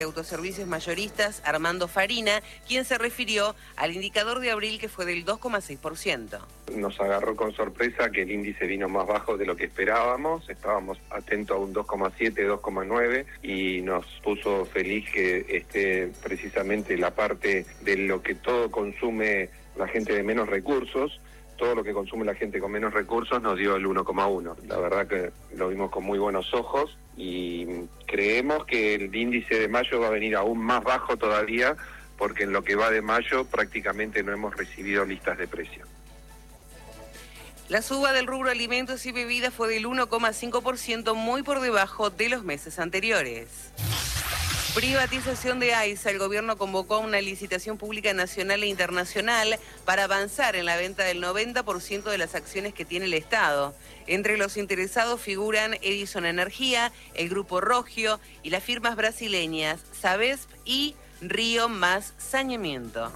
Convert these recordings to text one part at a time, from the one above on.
Autoservicios Mayoristas, Armando Farina, quien se refirió al indicador de abril que fue del 2,6%. Nos agarró con sorpresa que el índice vino más bajo de lo que esperábamos, estábamos atentos a un 2,7, 2,9 y nos puso feliz que esté precisamente la parte de lo que todo consume la gente de menos recursos. Todo lo que consume la gente con menos recursos nos dio el 1,1. La verdad que lo vimos con muy buenos ojos y creemos que el índice de mayo va a venir aún más bajo todavía, porque en lo que va de mayo prácticamente no hemos recibido listas de precios. La suba del rubro alimentos y bebidas fue del 1,5%, muy por debajo de los meses anteriores. Privatización de AISA. El gobierno convocó a una licitación pública nacional e internacional para avanzar en la venta del 90% de las acciones que tiene el Estado. Entre los interesados figuran Edison Energía, el Grupo Rogio y las firmas brasileñas Sabesp y Río más Saneamiento.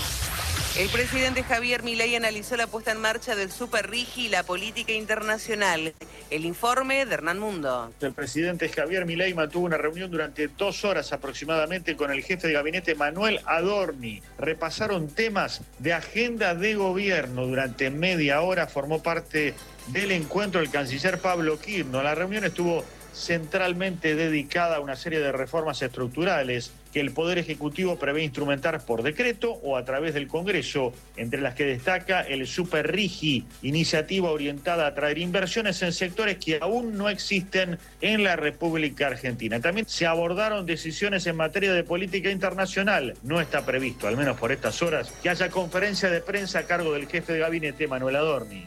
El presidente Javier Milei analizó la puesta en marcha del Super Rigi y la política internacional. El informe de Hernán Mundo. El presidente Javier Milei mantuvo una reunión durante 2 horas aproximadamente con el jefe de gabinete Manuel Adorni. Repasaron temas de agenda de gobierno. Durante media hora formó parte del encuentro el canciller Pablo Quirno. La reunión estuvo centralmente dedicada a una serie de reformas estructurales que el Poder Ejecutivo prevé instrumentar por decreto o a través del Congreso, entre las que destaca el Super Rigi, iniciativa orientada a atraer inversiones en sectores que aún no existen en la República Argentina. También se abordaron decisiones en materia de política internacional. No está previsto, al menos por estas horas, que haya conferencia de prensa a cargo del jefe de gabinete Manuel Adorni.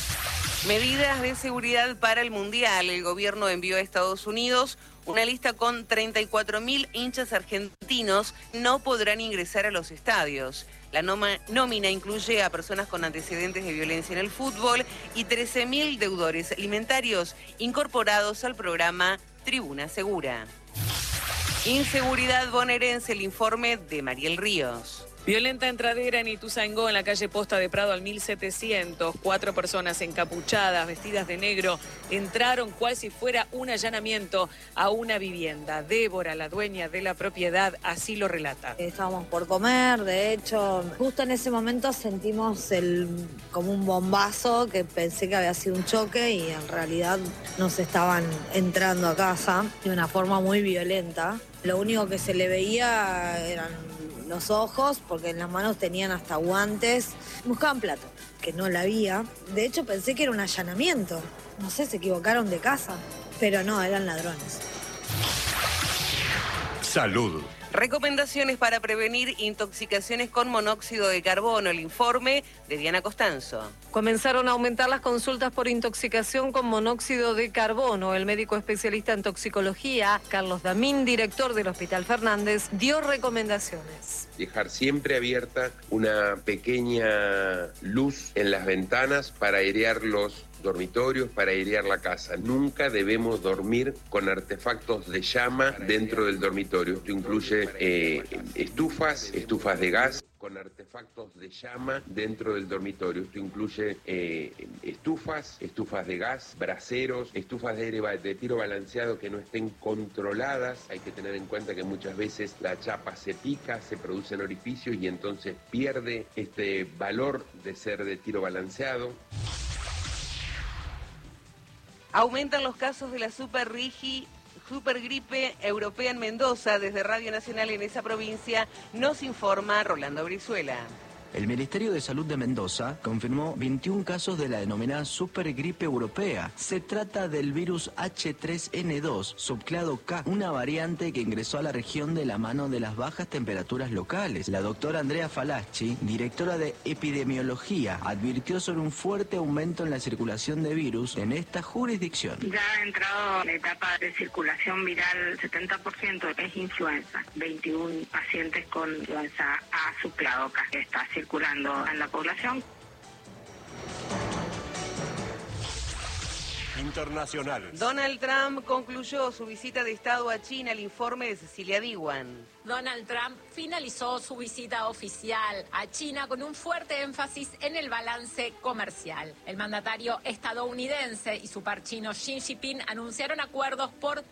Medidas de seguridad para el Mundial. El gobierno envió a Estados Unidos una lista con 34.000 hinchas argentinos no podrán ingresar a los estadios. La nómina incluye a personas con antecedentes de violencia en el fútbol y 13.000 deudores alimentarios incorporados al programa Tribuna Segura. Inseguridad bonaerense. El informe de Mariel Ríos. Violenta entradera en Ituzaingó, en la calle Posta de Prado al 1700. 4 personas encapuchadas, vestidas de negro, entraron cual si fuera un allanamiento a una vivienda. Débora, la dueña de la propiedad, así lo relata. Estábamos por comer, de hecho, justo en ese momento sentimos como un bombazo que pensé que había sido un choque y en realidad nos estaban entrando a casa de una forma muy violenta. Lo único que se le veía eran los ojos, porque en las manos tenían hasta guantes. Buscaban plata, que no la había. De hecho pensé que era un allanamiento. No sé, se equivocaron de casa. Pero no, eran ladrones. Salud. Recomendaciones para prevenir intoxicaciones con monóxido de carbono. El informe de Diana Costanzo. Comenzaron a aumentar las consultas por intoxicación con monóxido de carbono. El médico especialista en toxicología, Carlos Damín, director del Hospital Fernández, dio recomendaciones. Dejar siempre abierta una pequeña luz en las ventanas para airear los dormitorios, para airear la casa. Nunca debemos dormir con artefactos de llama dentro del dormitorio. Esto incluye estufas de gas con artefactos de llama dentro del dormitorio. Esto incluye estufas de gas, braseros, estufas de aire de tiro balanceado que no estén controladas. Hay que tener en cuenta que muchas veces la chapa se pica, se producen orificios y entonces pierde este valor de ser de tiro balanceado. Aumentan los casos de la supergripe europea en Mendoza. Desde Radio Nacional en esa provincia nos informa Rolando Brizuela. El Ministerio de Salud de Mendoza confirmó 21 casos de la denominada supergripe europea. Se trata del virus H3N2, subclado K, una variante que ingresó a la región de la mano de las bajas temperaturas locales. La doctora Andrea Falacci, directora de epidemiología, advirtió sobre un fuerte aumento en la circulación de virus en esta jurisdicción. Ya ha entrado en la etapa de circulación viral, 70% es influenza. 21 pacientes con influenza A subclado K que está circulando en la población. internacionales. Donald Trump concluyó su visita de Estado a China, el informe de Cecilia Diwan. Donald Trump finalizó su visita oficial a China con un fuerte énfasis en el balance comercial. El mandatario estadounidense y su par chino Xi Jinping anunciaron acuerdos por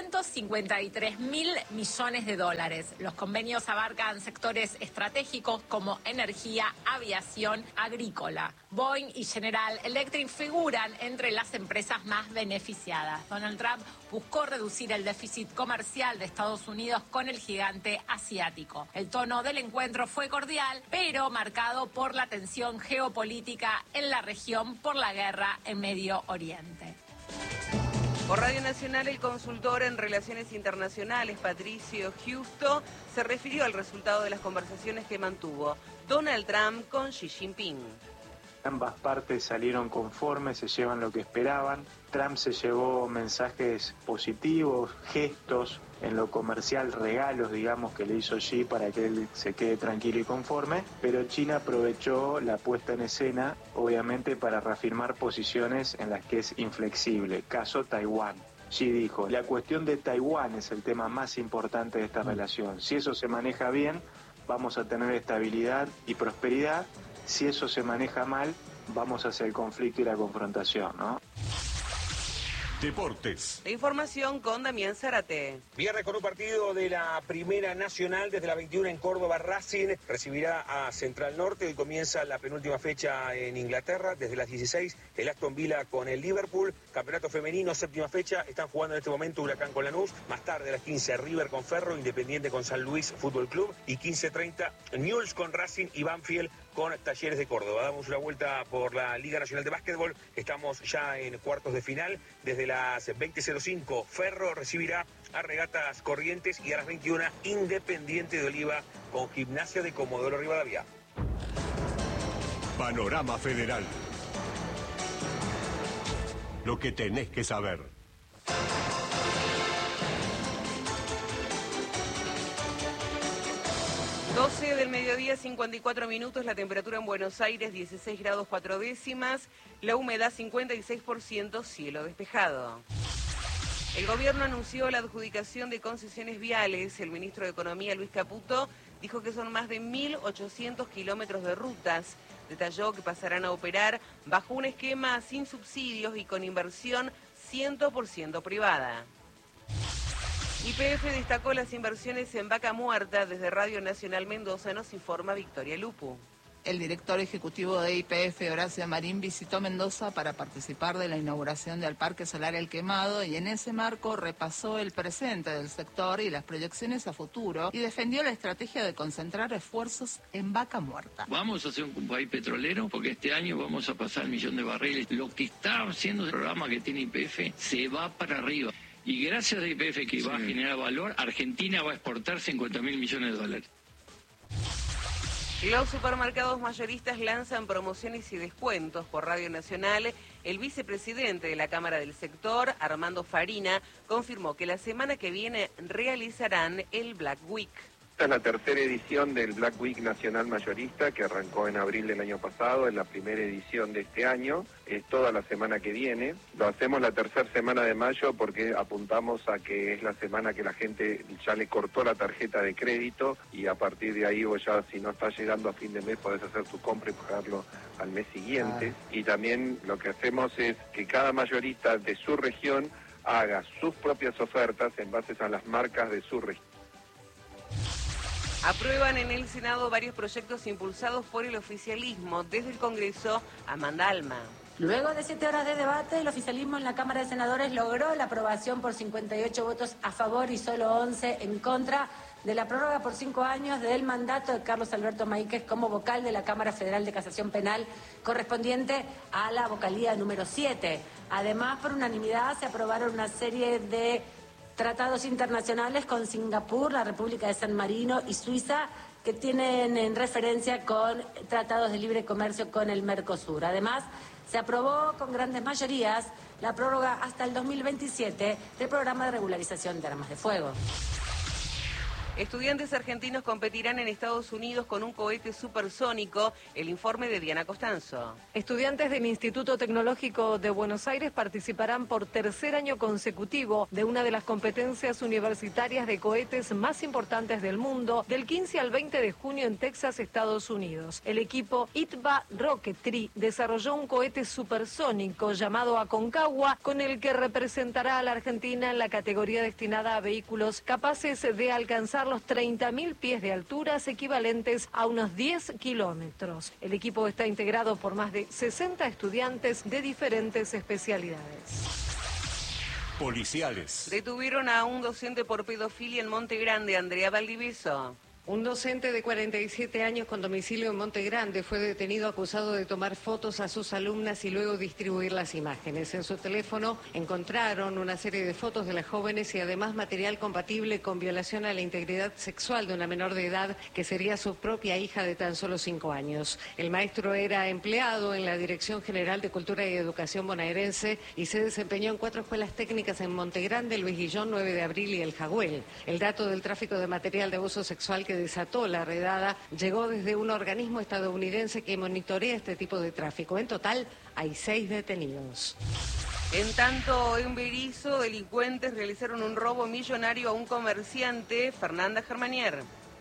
253.000 millones de dólares. Los convenios abarcan sectores estratégicos como energía, aviación, agrícola. Boeing y General Electric figuran entre las empresas más beneficiadas. Donald Trump buscó reducir el déficit comercial de Estados Unidos con el gigante asiático. El tono del encuentro fue cordial, pero marcado por la tensión geopolítica en la región por la guerra en Medio Oriente. Por Radio Nacional, el consultor en Relaciones Internacionales, Patricio Justo, se refirió al resultado de las conversaciones que mantuvo Donald Trump con Xi Jinping. Ambas partes salieron conformes, se llevan lo que esperaban. Trump se llevó mensajes positivos, gestos, en lo comercial regalos, digamos, que le hizo Xi para que él se quede tranquilo y conforme, pero China aprovechó la puesta en escena, obviamente, para reafirmar posiciones en las que es inflexible, caso Taiwán. Xi dijo, la cuestión de Taiwán es el tema más importante de esta relación. Si eso se maneja bien, vamos a tener estabilidad y prosperidad. Si eso se maneja mal, vamos hacia el conflicto y la confrontación, ¿no? Deportes. La información con Damián Zárate. Viernes con un partido de la Primera Nacional desde la 21 en Córdoba. Racing recibirá a Central Norte. Hoy comienza la penúltima fecha en Inglaterra. Desde las 16, el Aston Villa con el Liverpool. Campeonato femenino, séptima fecha. Están jugando en este momento Huracán con Lanús. Más tarde a las 15, River con Ferro. Independiente con San Luis Fútbol Club. Y 15:30, Newell's con Racing y Banfield con Talleres de Córdoba. Damos una vuelta por la Liga Nacional de Básquetbol. Estamos ya en cuartos de final. Desde las 20:05, Ferro recibirá a Regatas Corrientes y a las 21, Independiente de Oliva con Gimnasia de Comodoro Rivadavia. Panorama Federal. Lo que tenés que saber. ...12 del mediodía, 54 minutos, la temperatura en Buenos Aires, 16 grados 4 décimas, la humedad 56%, cielo despejado. El gobierno anunció la adjudicación de concesiones viales. El ministro de Economía, Luis Caputo, dijo que son más de 1.800 kilómetros de rutas. Detalló que pasarán a operar bajo un esquema sin subsidios y con inversión 100% privada. YPF destacó las inversiones en Vaca Muerta. Desde Radio Nacional Mendoza nos informa Victoria Lupu. El director ejecutivo de YPF, Horacio Marín, visitó Mendoza para participar de la inauguración del Parque Solar El Quemado y en ese marco repasó el presente del sector y las proyecciones a futuro y defendió la estrategia de concentrar esfuerzos en Vaca Muerta. Vamos a ser un país petrolero porque este año vamos a pasar el 1.000.000 de barriles. Lo que está haciendo el programa que tiene YPF se va para arriba. Y gracias a YPF que va a generar valor, Argentina va a exportar 50.000 millones de dólares. Los supermercados mayoristas lanzan promociones y descuentos. Por Radio Nacional, el vicepresidente de la Cámara del Sector, Armando Farina, confirmó que la semana que viene realizarán el Black Week. Esta es la tercera edición del Black Week Nacional Mayorista, que arrancó en abril del año pasado, es la primera edición de este año, es toda la semana que viene. Lo hacemos la tercera semana de mayo porque apuntamos a que es la semana que la gente ya le cortó la tarjeta de crédito y a partir de ahí vos ya, si no estás llegando a fin de mes, podés hacer tu compra y pagarlo al mes siguiente. Y también lo que hacemos es que cada mayorista de su región haga sus propias ofertas en base a las marcas de su región. Aprueban en el Senado varios proyectos impulsados por el oficialismo. Desde el Congreso, Amanda Alma. Luego de 7 horas de debate, el oficialismo en la Cámara de Senadores logró la aprobación por 58 votos a favor y solo 11 en contra de la prórroga por 5 años del mandato de Carlos Alberto Maíquez como vocal de la Cámara Federal de Casación Penal correspondiente a la vocalía número 7. Además, por unanimidad se aprobaron una serie de tratados internacionales con Singapur, la República de San Marino y Suiza, que tienen en referencia con tratados de libre comercio con el Mercosur. Además, se aprobó con grandes mayorías la prórroga hasta el 2027 del programa de regularización de armas de fuego. Estudiantes argentinos competirán en Estados Unidos con un cohete supersónico. El informe de Diana Costanzo. Estudiantes del Instituto Tecnológico de Buenos Aires participarán por tercer año consecutivo de una de las competencias universitarias de cohetes más importantes del mundo, del 15 al 20 de junio en Texas, Estados Unidos. El equipo ITBA Rocketry desarrolló un cohete supersónico llamado Aconcagua, con el que representará a la Argentina en la categoría destinada a vehículos capaces de alcanzar los 30.000 pies de alturas, equivalentes a unos 10 kilómetros. El equipo está integrado por más de 60 estudiantes de diferentes especialidades. Policiales. Detuvieron a un docente por pedofilia en Monte Grande. Andrea Valdivieso. Un docente de 47 años con domicilio en Monte Grande fue detenido acusado de tomar fotos a sus alumnas y luego distribuir las imágenes. En su teléfono encontraron una serie de fotos de las jóvenes y además material compatible con violación a la integridad sexual de una menor de edad que sería su propia hija de tan solo 5 años. El maestro era empleado en la Dirección General de Cultura y Educación bonaerense y se desempeñó en 4 escuelas técnicas en Monte Grande, Luis Guillón, 9 de Abril y El Jagüel. El dato del tráfico de material de abuso sexual que desató la redada llegó desde un organismo estadounidense que monitorea este tipo de tráfico. En total hay 6 detenidos. En tanto, en Berisso, delincuentes realizaron un robo millonario a un comerciante. Fernanda Germanier.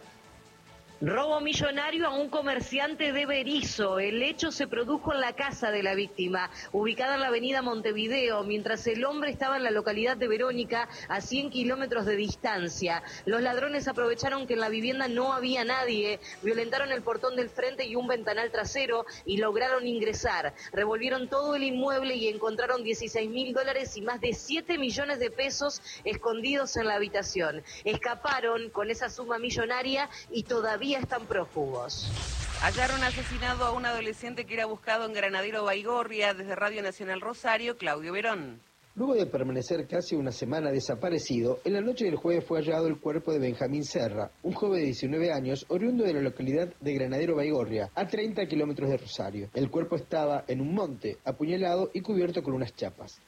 Robo millonario a un comerciante de Berisso. El hecho se produjo en la casa de la víctima, ubicada en la avenida Montevideo, mientras el hombre estaba en la localidad de Verónica, a 100 kilómetros de distancia. Los ladrones aprovecharon que en la vivienda no había nadie, violentaron el portón del frente y un ventanal trasero y lograron ingresar. Revolvieron todo el inmueble y encontraron $16.000 y más de 7 millones de pesos escondidos en la habitación. Escaparon con esa suma millonaria y todavía están prófugos. Hallaron asesinado a un adolescente que era buscado en Granadero Baigorria. Desde Radio Nacional Rosario, Claudio Verón. Luego de permanecer casi una semana desaparecido, en la noche del jueves fue hallado el cuerpo de Benjamín Serra, un joven de 19 años, oriundo de la localidad de Granadero Baigorria, a 30 kilómetros de Rosario. El cuerpo estaba en un monte, apuñalado y cubierto con unas chapas.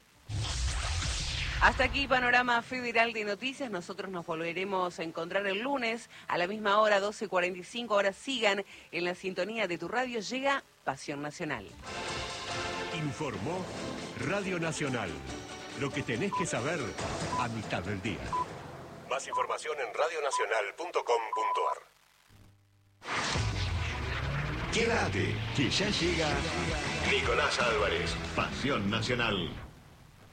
Hasta aquí Panorama Federal de Noticias. Nosotros nos volveremos a encontrar el lunes a la misma hora, 12:45. Ahora sigan en la sintonía de tu radio. Llega Pasión Nacional. Informó Radio Nacional. Lo que tenés que saber a mitad del día. Más información en radionacional.com.ar. Quédate, que ya llega Nicolás Álvarez, Pasión Nacional.